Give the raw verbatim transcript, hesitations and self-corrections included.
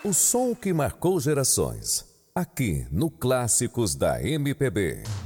O som que marcou gerações. Aqui no Clássicos da M P B.